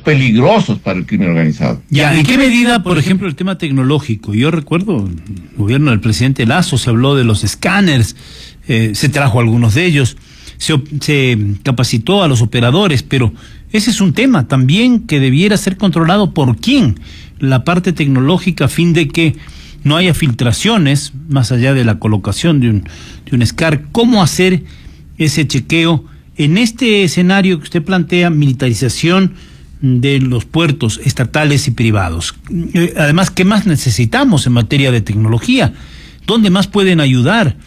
peligrosos para el crimen organizado. Ya, ¿en qué medida, por ejemplo, el tema tecnológico? Yo recuerdo, en el gobierno del presidente Lasso se habló de los escáneres, se trajo algunos de ellos, se capacitó a los operadores, pero ese es un tema también que debiera ser controlado por quién, la parte tecnológica, a fin de que no haya filtraciones, más allá de la colocación de un SCAR. ¿Cómo hacer ese chequeo en este escenario que usted plantea, militarización de los puertos estatales y privados? Además, ¿qué más necesitamos en materia de tecnología? ¿Dónde más pueden ayudar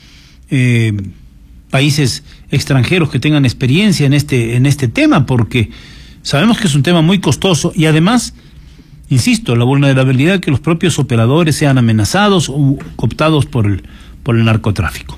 países extranjeros que tengan experiencia en este tema? Porque sabemos que es un tema muy costoso y además, insisto, la vulnerabilidad de que los propios operadores sean amenazados o cooptados por el narcotráfico.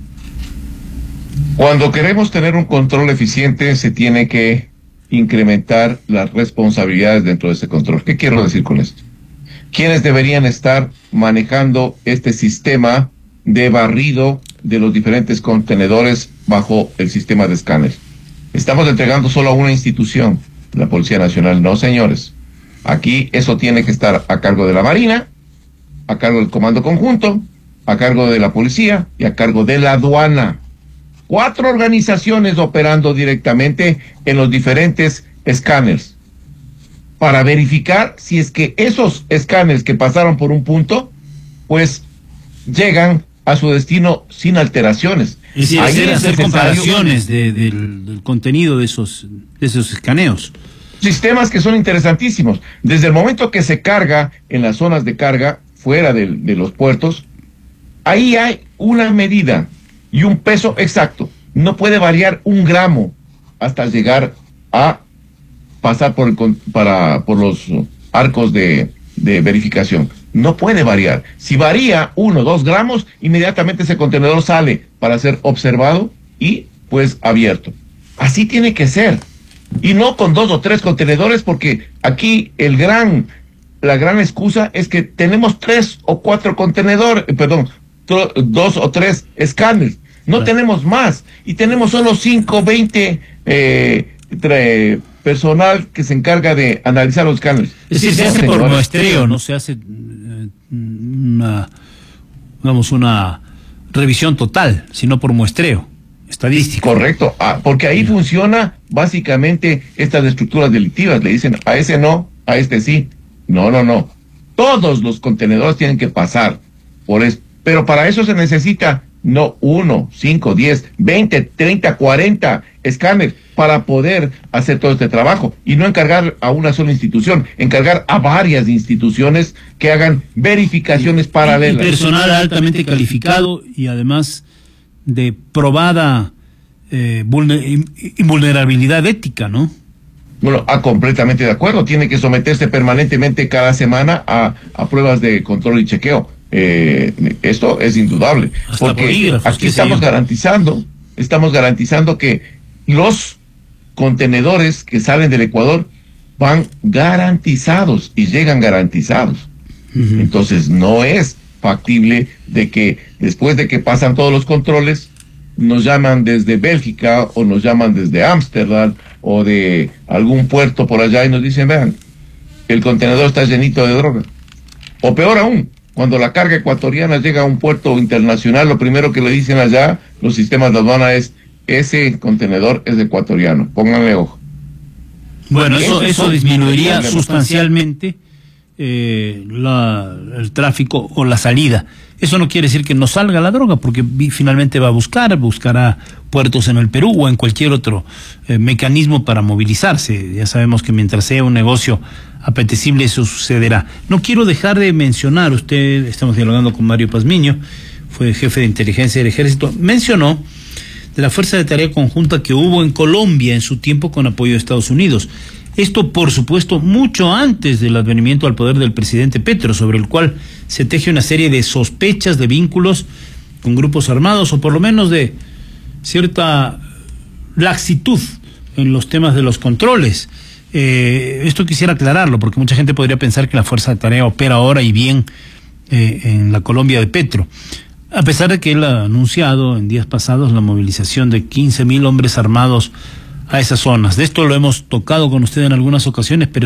Cuando queremos tener un control eficiente, se tiene que incrementar las responsabilidades dentro de ese control. ¿Qué quiero decir con esto? ¿Quiénes deberían estar manejando este sistema de barrido de los diferentes contenedores bajo el sistema de escáner? Estamos entregando solo a una institución, la Policía Nacional. No, señores. Aquí eso tiene que estar a cargo de la Marina, a cargo del Comando Conjunto, a cargo de la Policía y a cargo de la Aduana. 4 organizaciones operando directamente en los diferentes escáneres para verificar si es que esos escáneres que pasaron por un punto, pues llegan a su destino sin alteraciones. Es decir, hacer comparaciones del contenido de esos escaneos. Sistemas que son interesantísimos. Desde el momento que se carga en las zonas de carga, fuera de los puertos, ahí hay una medida y un peso exacto. No puede variar 1 gramo hasta llegar a pasar por los arcos de verificación. No puede variar. Si varía 1 o 2 gramos, inmediatamente ese contenedor sale para ser observado y pues abierto. Así tiene que ser. Y no con 2 o 3 contenedores, porque aquí la gran excusa es que tenemos 3 o 4 contenedores, 2 o 3 escáneres. No tenemos más. Y tenemos solo 5, 20 personal que se encarga de analizar los escáneres. Es decir, se hace por muestreo, no se hace una revisión total, sino por muestreo estadístico. Correcto, porque ahí funciona básicamente estas estructuras delictivas. Le dicen a ese no, a este sí. No. Todos los contenedores tienen que pasar por eso. Pero para eso se necesita no 1, 5, 10, 20, 30, 40 escáneres para poder hacer todo este trabajo y no encargar a una sola institución, encargar a varias instituciones que hagan verificaciones paralelas. Y personal altamente calificado y además de probada invulnerabilidad ética, ¿no? Bueno, completamente de acuerdo. Tiene que someterse permanentemente cada semana a pruebas de control y chequeo. Esto es indudable. Hasta porque aquí estamos garantizando que los contenedores que salen del Ecuador van garantizados y llegan garantizados. Entonces no es factible de que después de que pasan todos los controles nos llaman desde Bélgica o nos llaman desde Ámsterdam o de algún puerto por allá y nos dicen, vean, el contenedor está llenito de droga. O peor aún, cuando la carga ecuatoriana llega a un puerto internacional, lo primero que le dicen allá los sistemas de aduana es, ese contenedor es ecuatoriano, pónganle ojo. Bueno, eso disminuiría sustancialmente el tráfico o la salida. Eso no quiere decir que no salga la droga, porque finalmente buscará puertos en el Perú o en cualquier otro mecanismo para movilizarse. Ya sabemos que mientras sea un negocio apetecible eso sucederá. No quiero dejar de mencionar, estamos dialogando con Mario Pazmiño, fue jefe de inteligencia del Ejército, mencionó de la fuerza de tarea conjunta que hubo en Colombia en su tiempo con apoyo de Estados Unidos. Esto, por supuesto, mucho antes del advenimiento al poder del presidente Petro, sobre el cual se teje una serie de sospechas de vínculos con grupos armados, o por lo menos de cierta laxitud en los temas de los controles. Esto quisiera aclararlo, porque mucha gente podría pensar que la fuerza de tarea opera ahora y bien en la Colombia de Petro. A pesar de que él ha anunciado en días pasados la movilización de 15,000 hombres armados a esas zonas. De esto lo hemos tocado con usted en algunas ocasiones, pero